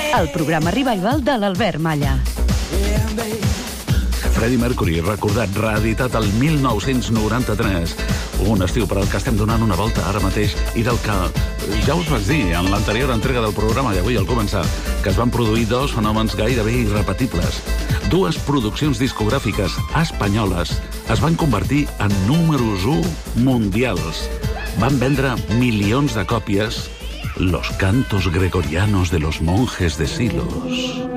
El programa Revival de l'Albert Malla. Freddie Mercury, recordat, reeditat el 1993. Un estiu per al que estem donant una volta ara mateix i del que ja us vaig dir en l'anterior entrega del programa i avui al començar, que es van produir dos fenòmens gairebé irrepetibles. Dues produccions discogràfiques espanyoles es van convertir en números 1 mundials. Van vendre milions de còpies Los cantos gregorianos de los monjes de Silos.